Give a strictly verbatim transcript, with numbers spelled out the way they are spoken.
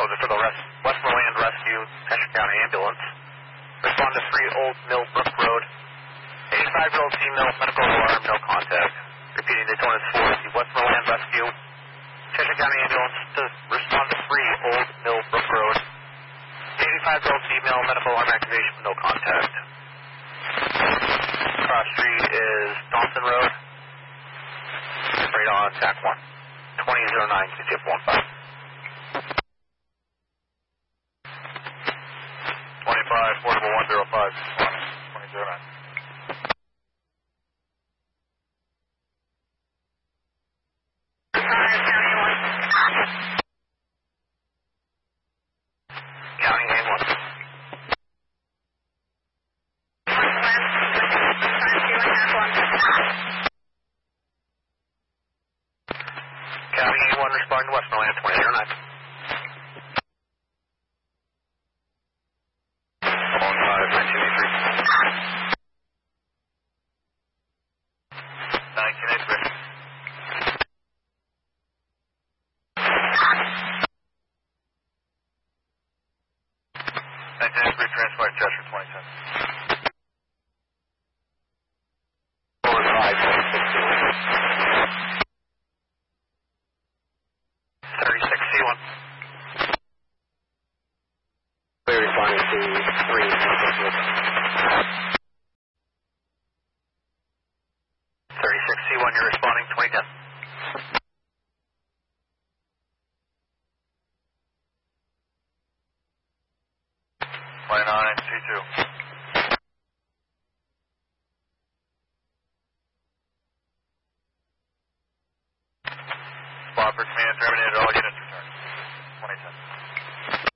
Soldier for the rest, Westmoreland Rescue, Cheshire County Ambulance. Respond to three Old Mill Brook Road. eighty-five-year-old female, medical alarm, no contact. Repeating, Daytona's four, the Westmoreland Rescue, Cheshire County Ambulance to respond to three Old Mill Brook Road. eighty-five-year-old female, medical alarm activation, no contact. Cross street is Dawson Road. Right on T A C one. twenty oh nine, Q T F one five. twenty-five, portable one zero five, twenty oh nine. County A one. County A one responding to Westmoreland, twenty oh nine. one five nine two eight three. nineteen eighty-three. nineteen eighty-three, transport Cheshire, twenty ten. four five six six two. thirty-six C one. We're responding to three. thirty-six C one, you're responding, twenty ten. twenty-nine C two. Spot for command terminated, all units return. twenty ten.